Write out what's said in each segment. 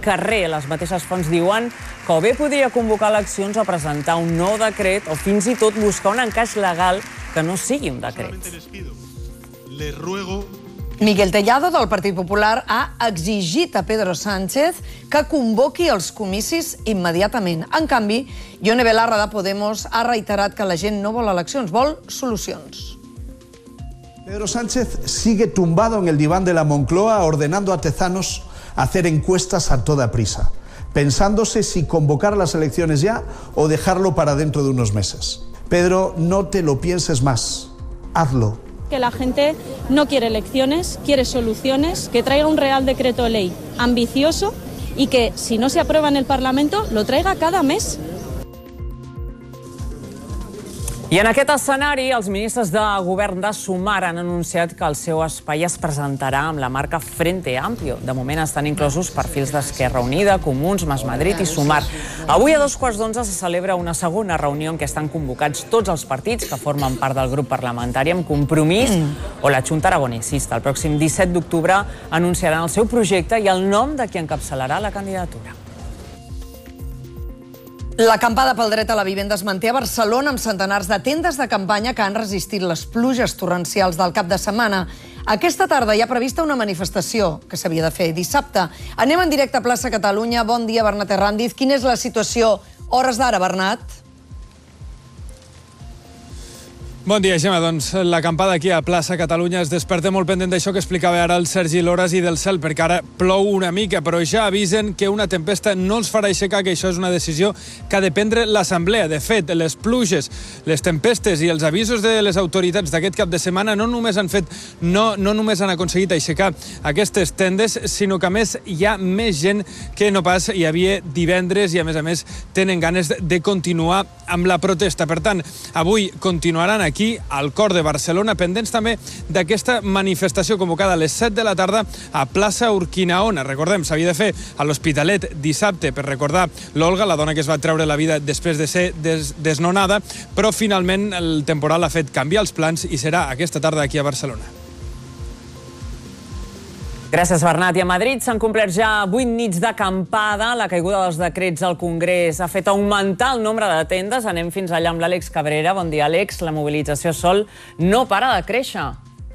carrer. Les mateixes fonts diuen que o bé podria convocar eleccions o presentar un nou decret o fins i tot buscar un encaix legal que no sigui un decret. Miguel Tellado, del Partit Popular, ha exigit a Pedro Sánchez que convoqui els comicis immediatament. En canvi, Ione Belarra, de Podemos, ha reiterat que la gent no vol eleccions, vol solucions. Pedro Sánchez sigue tumbado en el diván de la Moncloa ordenando a Tezanos hacer encuestas a toda prisa, pensándose si convocar las elecciones ya o dejarlo para dentro de unos meses. Pedro, no te lo pienses más, hazlo. Que la gente no quiere elecciones, quiere soluciones, que traiga un Real Decreto Ley ambicioso y que, si no se aprueba en el Parlamento, lo traiga cada mes. I en aquest escenari, els ministres de govern de Sumar han anunciat que el seu espai es presentarà amb la marca Frente Amplio. De moment estan inclosos perfils d'Esquerra Unida, Comuns, Mas Madrid i Sumar. Avui a 2:15 se celebra una segona reunió en què estan convocats tots els partits que formen part del grup parlamentari amb Compromís o la Junta Aragonesista. El pròxim 17 d'octubre anunciaran el seu projecte i el nom de qui encapçalarà la candidatura. L'acampada pel dret a la vivenda es manté a Barcelona amb centenars de tendes de campanya que han resistit les pluges torrencials del cap de setmana. Aquesta tarda hi ha prevista una manifestació que s'havia de fer dissabte. Anem en directe a Plaça Catalunya. Bon dia, Bernat Herrandiz. Quina és la situació hores d'ara, Bernat? Bon dia, Gemma. Doncs l'acampada aquí a Plaça Catalunya es desperta molt pendent d'això que explicava ara el Sergi Loras i del cel, perquè ara plou una mica, però ja avisen que una tempesta no els farà aixecar, que això és una decisió que ha de prendre l'Assemblea. De fet, les pluges, les tempestes i els avisos de les autoritats d'aquest cap de setmana no només han aconseguit aixecar aquestes tendes, sinó que a més hi ha més gent que no pas hi havia divendres i a més tenen ganes de continuar amb la protesta. Per tant, avui continuaran aquí al cor de Barcelona, pendents també d'aquesta manifestació convocada a les 7 de la tarda a plaça Urquinaona. Recordem, s'havia de fer a l'Hospitalet dissabte per recordar l'Olga, la dona que es va treure la vida després de ser desnonada, però finalment el temporal ha fet canviar els plans i serà aquesta tarda aquí a Barcelona. Gràcies, Bernat. I a Madrid s'han complert ja 8 nits d'acampada. La caiguda dels decrets al Congrés ha fet augmentar el nombre de tendes. Anem fins allà amb l'Àlex Cabrera. Bon dia, Àlex. La mobilització sol no para de créixer.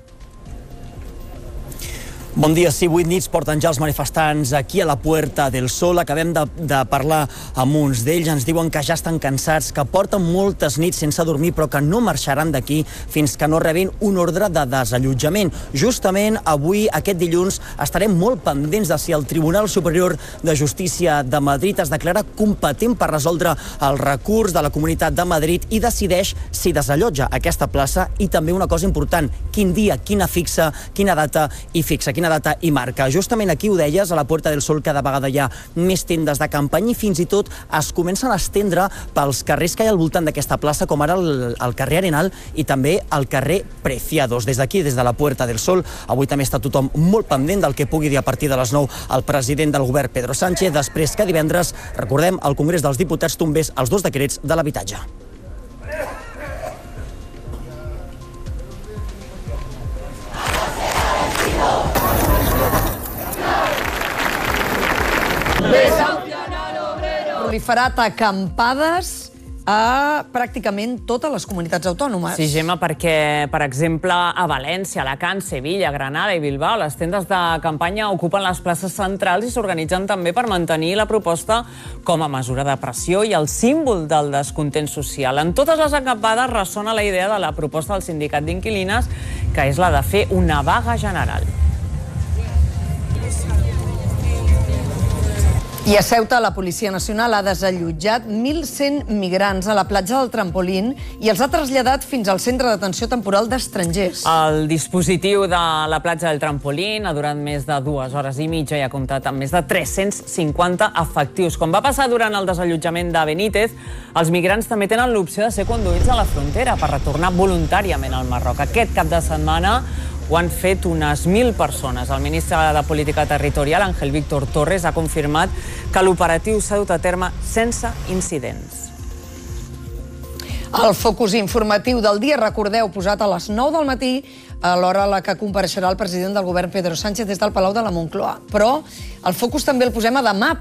Bon dia. Sí, 8 nits porten ja els manifestants aquí a la Puerta del Sol. Acabem de parlar amb uns d'ells. Ens diuen que ja estan cansats, que porten moltes nits sense dormir, però que no marxaran d'aquí fins que no rebin un ordre de desallotjament. Justament avui, aquest dilluns, estarem molt pendents de si el Tribunal Superior de Justícia de Madrid es declara competent per resoldre el recurs de la Comunitat de Madrid i decideix si desallotja aquesta plaça i també una cosa important, quin dia, quina data i fixa, quina data i marca. Justament aquí ho deies, a la Puerta del Sol cada vegada hi ha més tendes de campanya i fins i tot es comencen a estendre pels carrers que hi ha al voltant d'aquesta plaça, com ara el carrer Arenal i també el carrer Preciados. Des d'aquí, des de la Puerta del Sol, avui també està tothom molt pendent del que pugui dir a partir de les 9 el president del govern, Pedro Sánchez, després que divendres, recordem, el Congrés dels Diputats tombés els 2 decrets de l'habitatge. Proliferat acampades a pràcticament totes les comunitats autònomes. Sí, Gemma, perquè, per exemple, a València, Alacant, Sevilla, Granada i Bilbao, les tendes de campanya ocupen les places centrals i s'organitzen també per mantenir la proposta com a mesura de pressió i el símbol del descontent social. En totes les acampades ressona la idea de la proposta del sindicat d'inquilines, que és la de fer una vaga general. I a Ceuta, la Policia Nacional ha desallotjat 1.100 migrants a la platja del Trampolín i els ha traslladat fins al centre d'atenció temporal d'estrangers. El dispositiu de la platja del Trampolín ha durat més de 2 hores i mitja i ha comptat amb més de 350 efectius. Com va passar durant el desallotjament de Benítez, els migrants també tenen l'opció de ser conduïts a la frontera per retornar voluntàriament al Marroc. Aquest cap de setmana ho han fet unes 1.000 persones. El ministre de Política Territorial, Ángel Víctor Torres, ha confirmat que l'operatiu s'ha dut a terme sense incidents. El focus informatiu del dia, recordeu, posat a les 9 del matí, a l'hora a la que compareixerà el president del govern Pedro Sánchez des del Palau de la Moncloa. Però el focus també el posem a demà,